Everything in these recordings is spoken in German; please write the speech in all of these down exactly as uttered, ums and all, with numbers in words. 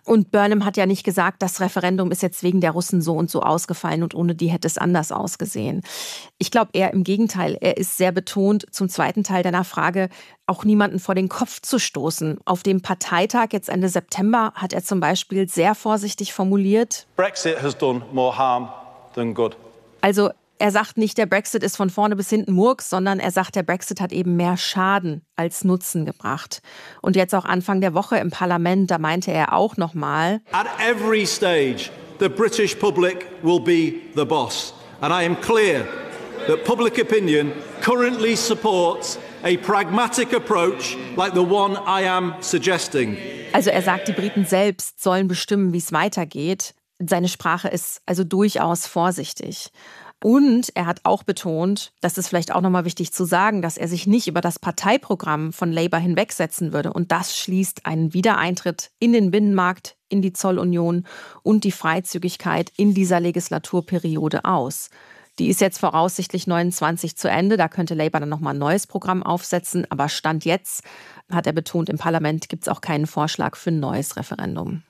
Und Burnham hat ja nicht gesagt, das Referendum ist jetzt wegen der Russen so und so ausgefallen und ohne die hätte es anders ausgesehen. Ich glaube eher im Gegenteil. Er ist sehr betont, zum zweiten Teil deiner Frage, auch niemanden vor den Kopf zu stoßen. Auf dem Parteitag jetzt Ende September hat er zum Beispiel sehr vorsichtig formuliert: Brexit has done more harm than good. Also er sagt nicht, der Brexit ist von vorne bis hinten Murks, sondern er sagt, der Brexit hat eben mehr Schaden als Nutzen gebracht. Und jetzt auch Anfang der Woche im Parlament, da meinte er auch nochmal: At every stage, the British public will be the boss. And I am clear that public opinion currently supports a pragmatic approach like the one I am suggesting. Also er sagt, die Briten selbst sollen bestimmen, wie es weitergeht. Seine Sprache ist also durchaus vorsichtig. Und er hat auch betont, das ist vielleicht auch nochmal wichtig zu sagen, dass er sich nicht über das Parteiprogramm von Labour hinwegsetzen würde. Und das schließt einen Wiedereintritt in den Binnenmarkt, in die Zollunion und die Freizügigkeit in dieser Legislaturperiode aus. Die ist jetzt voraussichtlich neunundzwanzig zu Ende. Da könnte Labour dann nochmal ein neues Programm aufsetzen. Aber Stand jetzt, hat er betont, im Parlament gibt es auch keinen Vorschlag für ein neues Referendum.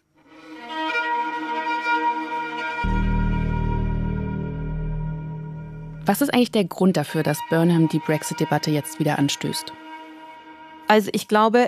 Was ist eigentlich der Grund dafür, dass Burnham die Brexit-Debatte jetzt wieder anstößt? Also ich glaube,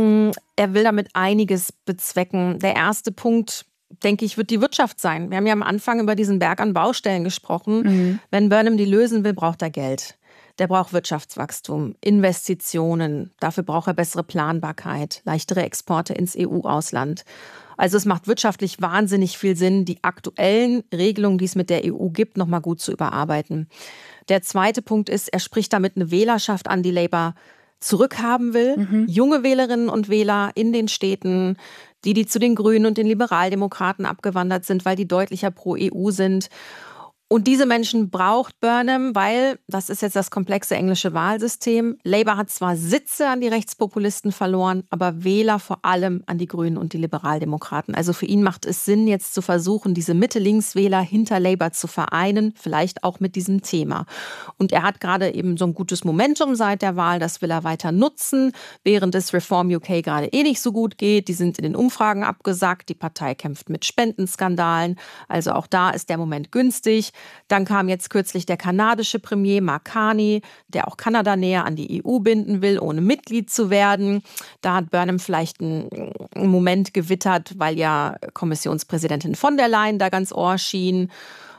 er will damit einiges bezwecken. Der erste Punkt, denke ich, wird die Wirtschaft sein. Wir haben ja am Anfang über diesen Berg an Baustellen gesprochen. Mhm. Wenn Burnham die lösen will, braucht er Geld. Der braucht Wirtschaftswachstum, Investitionen. Dafür braucht er bessere Planbarkeit, leichtere Exporte ins E U-Ausland. Also es macht wirtschaftlich wahnsinnig viel Sinn, die aktuellen Regelungen, die es mit der E U gibt, noch mal gut zu überarbeiten. Der zweite Punkt ist, er spricht damit eine Wählerschaft an, die Labour zurückhaben will. Mhm. Junge Wählerinnen und Wähler in den Städten, die, die zu den Grünen und den Liberaldemokraten abgewandert sind, weil die deutlicher pro E U sind. Und diese Menschen braucht Burnham, weil, das ist jetzt das komplexe englische Wahlsystem, Labour hat zwar Sitze an die Rechtspopulisten verloren, aber Wähler vor allem an die Grünen und die Liberaldemokraten. Also für ihn macht es Sinn, jetzt zu versuchen, diese Mitte-Links-Wähler hinter Labour zu vereinen, vielleicht auch mit diesem Thema. Und er hat gerade eben so ein gutes Momentum seit der Wahl, das will er weiter nutzen, während es Reform U K gerade eh nicht so gut geht. Die sind in den Umfragen abgesackt, die Partei kämpft mit Spendenskandalen, also auch da ist der Moment günstig. Dann kam jetzt kürzlich der kanadische Premier Mark Carney, der auch Kanada näher an die E U binden will, ohne Mitglied zu werden. Da hat Burnham vielleicht einen Moment gewittert, weil ja Kommissionspräsidentin von der Leyen da ganz ohr schien.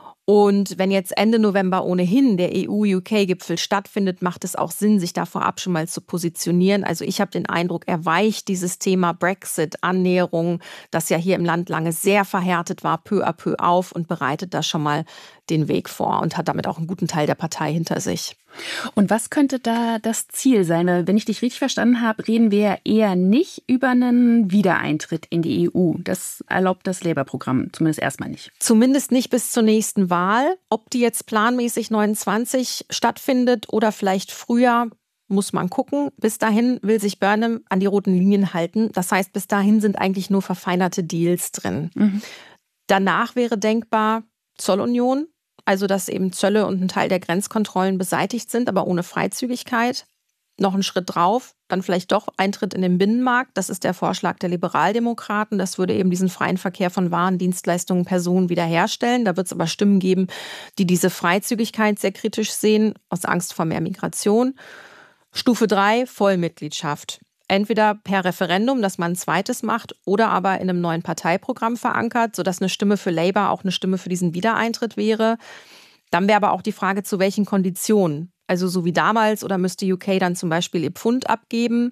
Und wenn jetzt Ende November ohnehin der E U-U K-Gipfel stattfindet, macht es auch Sinn, sich da vorab schon mal zu positionieren. Also ich habe den Eindruck, er weicht dieses Thema Brexit, Annäherung, das ja hier im Land lange sehr verhärtet war, peu à peu auf und bereitet da schon mal den Weg vor und hat damit auch einen guten Teil der Partei hinter sich. Und was könnte da das Ziel sein? Wenn ich dich richtig verstanden habe, reden wir ja eher nicht über einen Wiedereintritt in die E U. Das erlaubt das Labour-Programm zumindest erstmal nicht. Zumindest nicht bis zur nächsten Wahl. Ob die jetzt planmäßig neunundzwanzig stattfindet oder vielleicht früher, muss man gucken. Bis dahin will sich Burnham an die roten Linien halten. Das heißt, bis dahin sind eigentlich nur verfeinerte Deals drin. Mhm. Danach wäre denkbar Zollunion. Also, dass eben Zölle und ein Teil der Grenzkontrollen beseitigt sind, aber ohne Freizügigkeit. Noch einen Schritt drauf, dann vielleicht doch Eintritt in den Binnenmarkt. Das ist der Vorschlag der Liberaldemokraten. Das würde eben diesen freien Verkehr von Waren, Dienstleistungen, Personen wiederherstellen. Da wird es aber Stimmen geben, die diese Freizügigkeit sehr kritisch sehen, aus Angst vor mehr Migration. Stufe drei, Vollmitgliedschaft. Entweder per Referendum, dass man ein zweites macht, oder aber in einem neuen Parteiprogramm verankert, sodass eine Stimme für Labour auch eine Stimme für diesen Wiedereintritt wäre. Dann wäre aber auch die Frage, zu welchen Konditionen. Also so wie damals, oder müsste U K dann zum Beispiel ihr Pfund abgeben?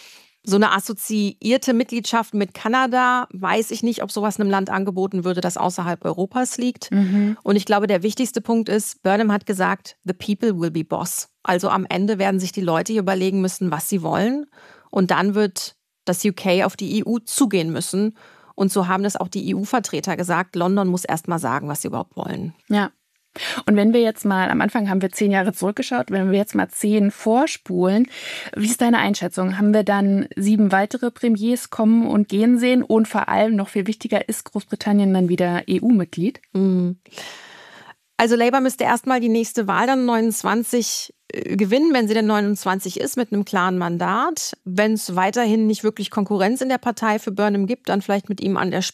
So eine assoziierte Mitgliedschaft mit Kanada, weiß ich nicht, ob sowas einem Land angeboten würde, das außerhalb Europas liegt. Mhm. Und ich glaube, der wichtigste Punkt ist, Burnham hat gesagt, the people will be boss. Also am Ende werden sich die Leute überlegen müssen, was sie wollen. Und dann wird das U K auf die E U zugehen müssen. Und so haben das auch die E U-Vertreter gesagt. London muss erst mal sagen, was sie überhaupt wollen. Ja. Und wenn wir jetzt mal, am Anfang haben wir zehn Jahre zurückgeschaut, wenn wir jetzt mal zehn vorspulen, wie ist deine Einschätzung? Haben wir dann sieben weitere Premiers kommen und gehen sehen? Und vor allem, noch viel wichtiger, ist Großbritannien dann wieder E U-Mitglied? Mhm. Also Labour müsste erstmal die nächste Wahl dann neunundzwanzig gewinnen, wenn sie denn neunundzwanzig ist, mit einem klaren Mandat. Wenn es weiterhin nicht wirklich Konkurrenz in der Partei für Burnham gibt, dann vielleicht mit ihm an der